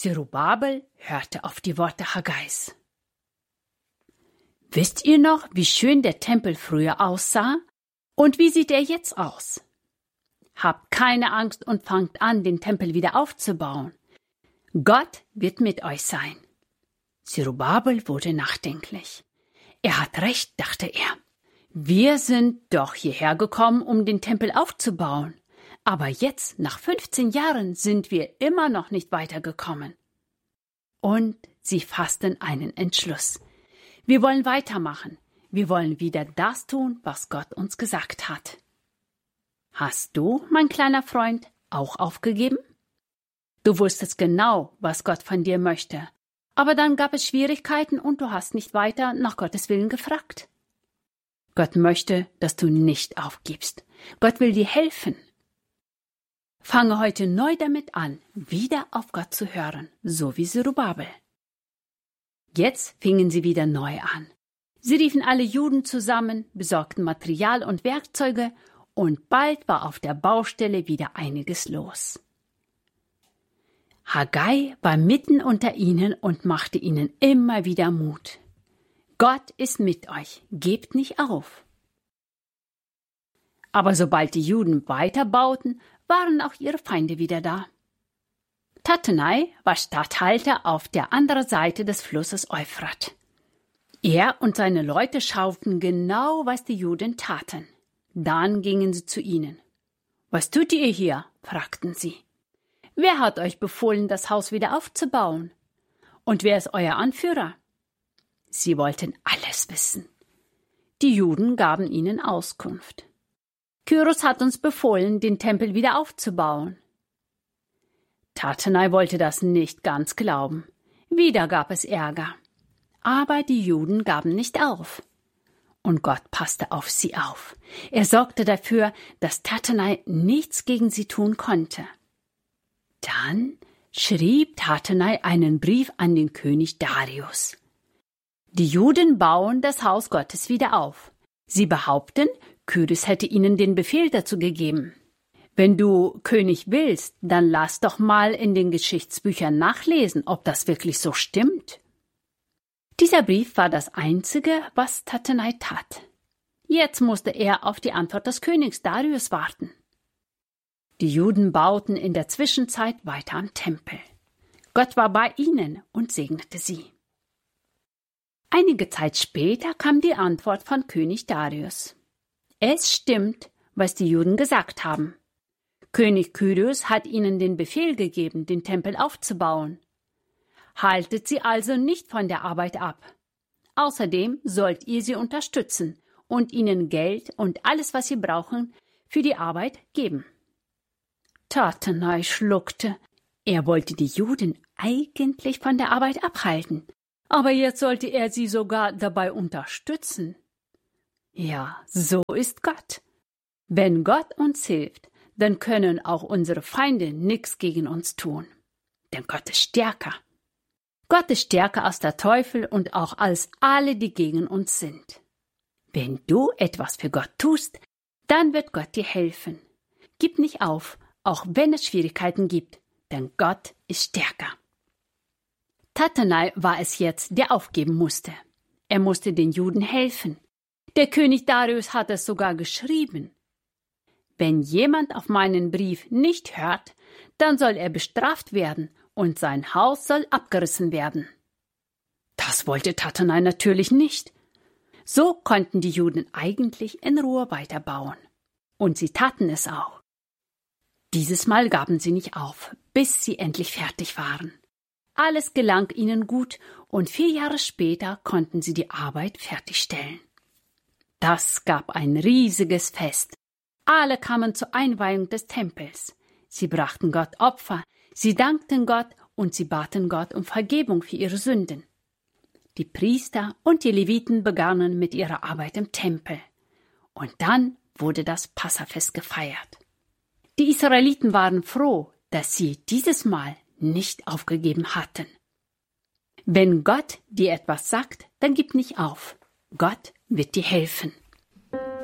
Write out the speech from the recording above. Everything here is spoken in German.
Zerubabel hörte auf die Worte Haggais. Wisst ihr noch, wie schön der Tempel früher aussah? Und wie sieht er jetzt aus? Habt keine Angst und fangt an, den Tempel wieder aufzubauen. Gott wird mit euch sein. Zerubabel wurde nachdenklich. Er hat recht, dachte er. Wir sind doch hierher gekommen, um den Tempel aufzubauen. Aber jetzt, nach 15 Jahren, sind wir immer noch nicht weitergekommen. Und sie fassten einen Entschluss. Wir wollen weitermachen. Wir wollen wieder das tun, was Gott uns gesagt hat. Hast du, mein kleiner Freund, auch aufgegeben? Du wusstest genau, was Gott von dir möchte. Aber dann gab es Schwierigkeiten und du hast nicht weiter nach Gottes Willen gefragt. Gott möchte, dass du nicht aufgibst. Gott will dir helfen. Fange heute neu damit an, wieder auf Gott zu hören, so wie Zerubabel. Jetzt fingen sie wieder neu an. Sie riefen alle Juden zusammen, besorgten Material und Werkzeuge und bald war auf der Baustelle wieder einiges los. Haggai war mitten unter ihnen und machte ihnen immer wieder Mut. Gott ist mit euch, gebt nicht auf. Aber sobald die Juden weiterbauten, waren auch ihre Feinde wieder da. Tattenai war Statthalter auf der anderen Seite des Flusses Euphrat. Er und seine Leute schauten genau, was die Juden taten. Dann gingen sie zu ihnen. »Was tut ihr hier?« fragten sie. »Wer hat euch befohlen, das Haus wieder aufzubauen? Und wer ist euer Anführer?« Sie wollten alles wissen. Die Juden gaben ihnen Auskunft. »Kyros hat uns befohlen, den Tempel wieder aufzubauen.« Tattenai wollte das nicht ganz glauben. Wieder gab es Ärger. Aber die Juden gaben nicht auf. Und Gott passte auf sie auf. Er sorgte dafür, dass Tattenai nichts gegen sie tun konnte. Dann schrieb Tattenai einen Brief an den König Darius. Die Juden bauen das Haus Gottes wieder auf. Sie behaupten, Kyros hätte ihnen den Befehl dazu gegeben. Wenn du König willst, dann lass doch mal in den Geschichtsbüchern nachlesen, ob das wirklich so stimmt. Dieser Brief war das Einzige, was Tattenai tat. Jetzt musste er auf die Antwort des Königs Darius warten. Die Juden bauten in der Zwischenzeit weiter am Tempel. Gott war bei ihnen und segnete sie. Einige Zeit später kam die Antwort von König Darius. Es stimmt, was die Juden gesagt haben. König Kyros hat ihnen den Befehl gegeben, den Tempel aufzubauen. Haltet sie also nicht von der Arbeit ab. Außerdem sollt ihr sie unterstützen und ihnen Geld und alles, was sie brauchen, für die Arbeit geben. Tattenai schluckte. Er wollte die Juden eigentlich von der Arbeit abhalten, aber jetzt sollte er sie sogar dabei unterstützen. Ja, so ist Gott. Wenn Gott uns hilft, dann können auch unsere Feinde nichts gegen uns tun. Denn Gott ist stärker. Gott ist stärker als der Teufel und auch als alle, die gegen uns sind. Wenn du etwas für Gott tust, dann wird Gott dir helfen. Gib nicht auf, auch wenn es Schwierigkeiten gibt, denn Gott ist stärker. Tattenai war es jetzt, der aufgeben musste. Er musste den Juden helfen. Der König Darius hat es sogar geschrieben. Wenn jemand auf meinen Brief nicht hört, dann soll er bestraft werden und sein Haus soll abgerissen werden. Das wollte Tattenai natürlich nicht. So konnten die Juden eigentlich in Ruhe weiterbauen. Und sie taten es auch. Dieses Mal gaben sie nicht auf, bis sie endlich fertig waren. Alles gelang ihnen gut und 4 Jahre später konnten sie die Arbeit fertigstellen. Das gab ein riesiges Fest. Alle kamen zur Einweihung des Tempels. Sie brachten Gott Opfer, sie dankten Gott und sie baten Gott um Vergebung für ihre Sünden. Die Priester und die Leviten begannen mit ihrer Arbeit im Tempel. Und dann wurde das Passafest gefeiert. Die Israeliten waren froh, dass sie dieses Mal nicht aufgegeben hatten. Wenn Gott dir etwas sagt, dann gib nicht auf. Gott wird dir helfen.